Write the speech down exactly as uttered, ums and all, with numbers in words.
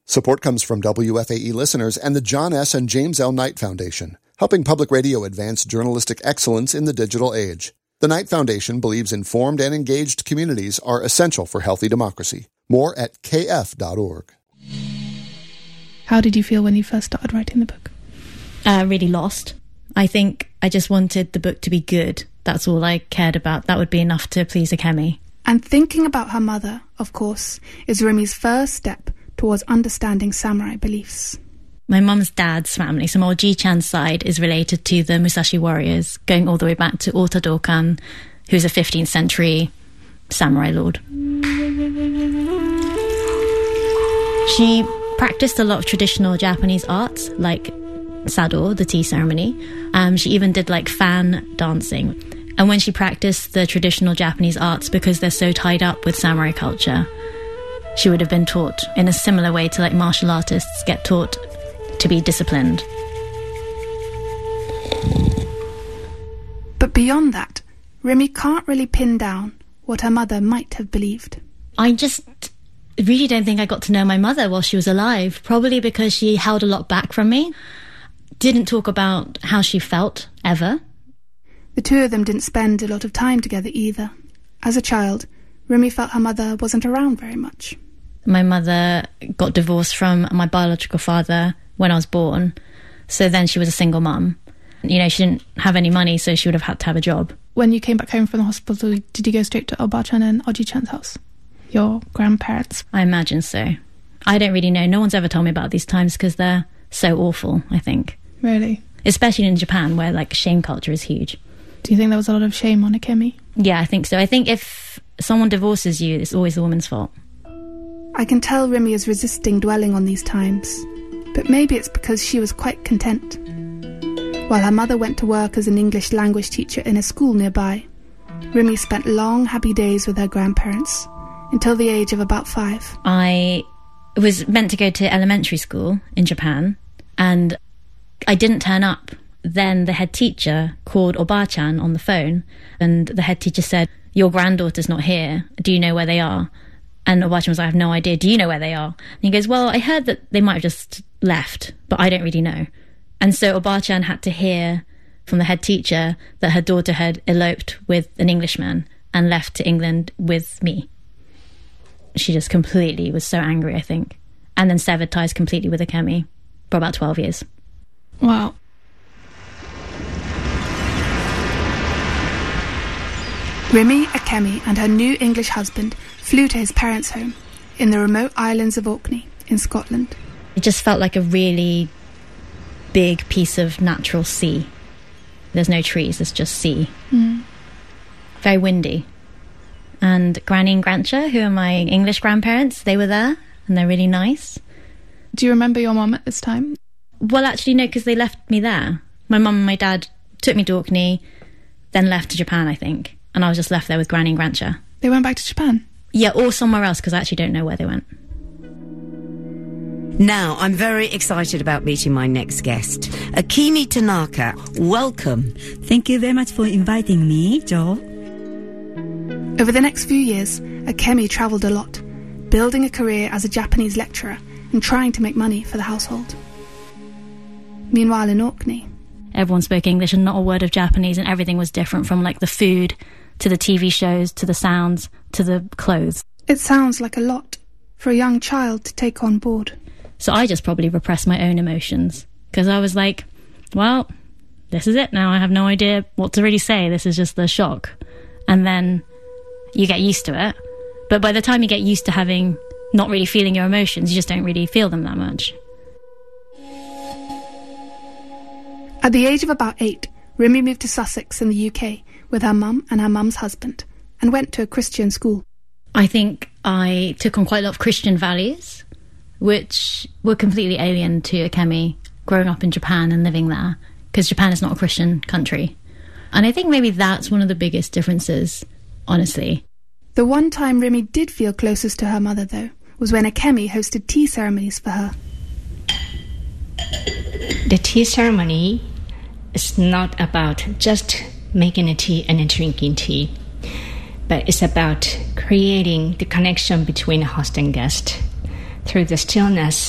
Support comes from W F A E listeners and the John S. and James L. Knight Foundation, helping public radio advance journalistic excellence in the digital age. The Knight Foundation believes informed and engaged communities are essential for healthy democracy. More at k f dot org. How did you feel when you first started writing the book? Uh, really lost. I think I just wanted the book to be good. That's all I cared about. That would be enough to please Akemi. And thinking about her mother, of course, is Rimi's first step towards understanding samurai beliefs. My mum's dad's family, so my Ji-chan's side, is related to the Musashi warriors, going all the way back to Otadokan, who's a fifteenth century samurai lord. She practiced a lot of traditional Japanese arts, like sado, the tea ceremony. Um, she even did like fan dancing. And when she practiced the traditional Japanese arts, because they're so tied up with samurai culture, she would have been taught in a similar way to like martial artists get taught to be disciplined. But beyond that, Rimi can't really pin down what her mother might have believed. I just really don't think I got to know my mother while she was alive, probably because she held a lot back from me. Didn't talk about how she felt, ever. The two of them didn't spend a lot of time together either. As a child, Rimi felt her mother wasn't around very much. My mother got divorced from my biological father when I was born, so then she was a single mum. You know, she didn't have any money, so she would have had to have a job. When you came back home from the hospital, did you go straight to Oba-chan and Oji-chan's house? Your grandparents? I imagine so. I don't really know. No one's ever told me about these times because they're so awful, I think. Really? Especially in Japan, where, like, shame culture is huge. Do you think there was a lot of shame on Akemi? Yeah, I think so. I think if someone divorces you, it's always the woman's fault. I can tell Rimi is resisting dwelling on these times, but maybe it's because she was quite content. While her mother went to work as an English language teacher in a school nearby, Rimi spent long, happy days with her grandparents until the age of about five. I was meant to go to elementary school in Japan, and I didn't turn up. Then the head teacher called Oba-chan on the phone, and the head teacher said, "Your granddaughter's not here. Do you know where they are?" And Oba-chan was like, "I have no idea. Do you know where they are?" And he goes, "Well, I heard that they might have just left, but I don't really know." And so Oba-chan had to hear from the head teacher that her daughter had eloped with an Englishman and left to England with me. She just completely was so angry, I think. And then severed ties completely with Akemi for about twelve years. Wow. Rimi, Akemi and her new English husband flew to his parents' home in the remote islands of Orkney in Scotland. It just felt like a really big piece of natural sea. There's no trees, it's just sea. Mm. Very windy. And Granny and Grandcha, who are my English grandparents, they were there, and they're really nice. Do you remember your mum at this time? Well, actually, no, because they left me there. My mum and my dad took me to Orkney, then left to Japan, I think. And I was just left there with Granny and Grandcha. They went back to Japan? Yeah, or somewhere else, because I actually don't know where they went. Now, I'm very excited about meeting my next guest. Akemi Tanaka, welcome. Thank you very much for inviting me, Joe. Over the next few years, Akemi travelled a lot, building a career as a Japanese lecturer and trying to make money for the household. Meanwhile, in Orkney, everyone spoke English and not a word of Japanese, and everything was different, from like the food to the T V shows to the sounds to the clothes. It sounds like a lot for a young child to take on board. So I just probably repressed my own emotions, because I was like, well, this is it now. I have no idea what to really say. This is just the shock. And then you get used to it. But by the time you get used to having, not really feeling your emotions, you just don't really feel them that much. At the age of about eight, Rimi moved to Sussex in the U K with her mum and her mum's husband and went to a Christian school. I think I took on quite a lot of Christian values, which were completely alien to Akemi growing up in Japan and living there, because Japan is not a Christian country. And I think maybe that's one of the biggest differences, honestly. The one time Rimi did feel closest to her mother, though, was when Akemi hosted tea ceremonies for her. The tea ceremony is not about just making a tea and drinking tea, but it's about creating the connection between host and guest through the stillness